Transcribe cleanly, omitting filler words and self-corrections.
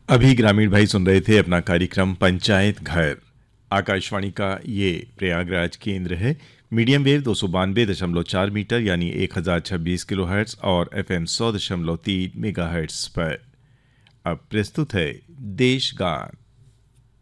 अभी ग्रामीण भाई सुन रहे थे अपना कार्यक्रम पंचायत घर। आकाशवाणी का ये प्रयागराज केंद्र है। मीडियम वेव 292.4 मीटर यानी 1026 किलोहर्ट्ज और एफएम 100.3 मेगाहर्ट्ज पर। अब प्रस्तुत है देश गान।